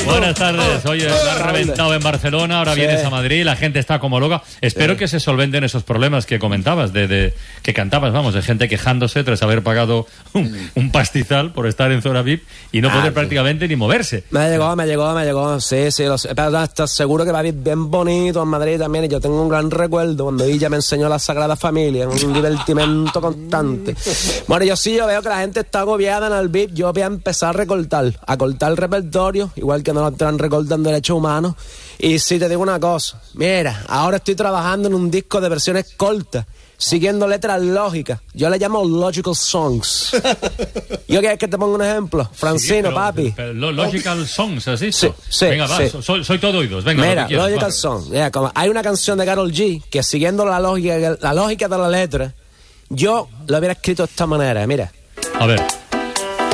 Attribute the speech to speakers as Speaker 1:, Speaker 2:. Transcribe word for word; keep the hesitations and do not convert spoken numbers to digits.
Speaker 1: Buenas tardes. Oye, me has reventado en Barcelona, ahora sí. vienes a Madrid, la gente está como loca. Espero sí. que se solventen esos problemas que comentabas, de, de que cantabas, vamos, de gente quejándose tras haber pagado un, un pastizal por estar en zona V I P y no ah, poder sí. prácticamente ni moverse.
Speaker 2: Me llegó, me llegó, me llegó. Sí, sí, lo sé. Pero estás seguro que va a ir bien bonito en Madrid también. Y yo tengo un gran recuerdo cuando ella me enseñó la Sagrada Familia, un divertimento constante. Bueno, yo sí, yo veo que la gente está agobiada en el V I P. Yo voy a empezar a recortar, a cortar el repertorio, igual que no lo están recortando derechos humanos. Y sí, te digo una cosa, mira, ahora estoy trabajando en un disco de versiones cortas, siguiendo letras lógicas. Yo le llamo Logical Songs. ¿Yo quieres que te ponga un ejemplo? Francino, sí, pero, papi.
Speaker 1: Pero, pero, logical Songs, ¿has dicho?
Speaker 2: Sí, sí,
Speaker 1: venga, va,
Speaker 2: sí.
Speaker 1: Soy, soy todo oídos. Venga,
Speaker 2: mira,
Speaker 1: lo que quieras,
Speaker 2: Logical
Speaker 1: va.
Speaker 2: Songs. Mira, como hay una canción de Karol G que siguiendo la lógica, la lógica de la letra, yo lo hubiera escrito de esta manera, mira.
Speaker 1: A ver.